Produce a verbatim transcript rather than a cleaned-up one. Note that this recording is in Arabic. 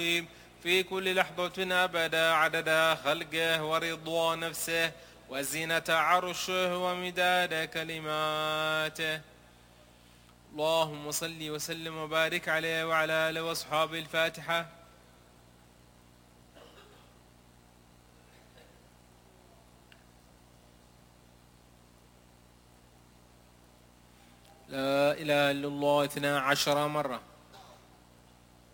في كل لحظة أبدا عدد خلقه ورضوان نفسه وزينة عرشه ومداد كلماته. اللهم صل وسلم وبارك عليه وعلى آله وأصحابه. الفاتحة. لا إله إلا الله اثنا عشر مرة.